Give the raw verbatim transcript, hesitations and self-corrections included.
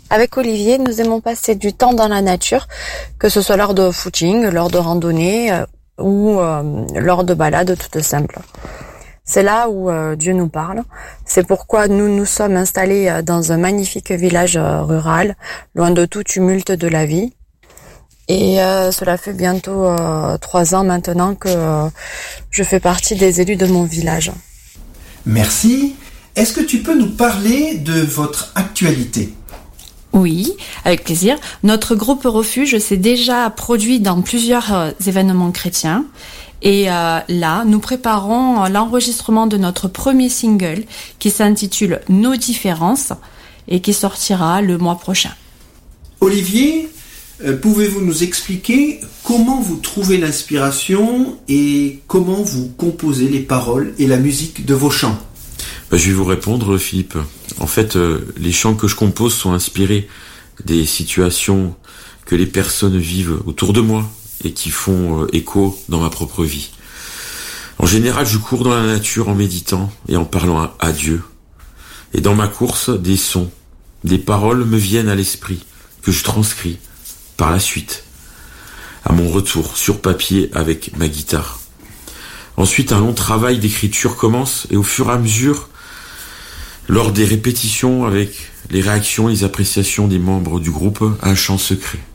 Avec Olivier, nous aimons passer du temps dans la nature, que ce soit lors de footing, lors de randonnée euh, ou euh, lors de balades toutes simples. C'est là où euh, Dieu nous parle. C'est pourquoi nous nous sommes installés dans un magnifique village euh, rural, loin de tout tumulte de la vie. Et euh, cela fait bientôt euh, trois ans maintenant que euh, je fais partie des élus de mon village. Merci. Est-ce que tu peux nous parler de votre actualité ? Oui, avec plaisir. Notre groupe Refuge s'est déjà produit dans plusieurs euh, événements chrétiens. Et euh, là, nous préparons l'enregistrement de notre premier single qui s'intitule Nos différences et qui sortira le mois prochain. Olivier, euh, pouvez-vous nous expliquer comment vous trouvez l'inspiration et comment vous composez les paroles et la musique de vos chants ? Bah, je vais vous répondre, Philippe. En fait, euh, les chants que je compose sont inspirés des situations que les personnes vivent autour de moi et qui font euh, écho dans ma propre vie. En général, je cours dans la nature en méditant et en parlant à, à Dieu. Et dans ma course, des sons, des paroles me viennent à l'esprit que je transcris par la suite, à mon retour sur papier avec ma guitare. Ensuite, un long travail d'écriture commence et au fur et à mesure, lors des répétitions avec les réactions et les appréciations des membres du groupe, un chant se crée.